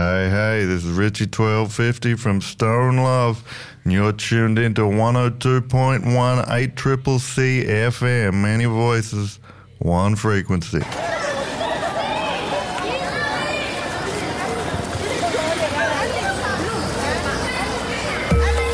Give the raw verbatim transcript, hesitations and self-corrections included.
Hey, hey, this is Richie twelve fifty from Stone Love, and you're tuned into one oh two point one eight Triple C F M. Many voices, one frequency.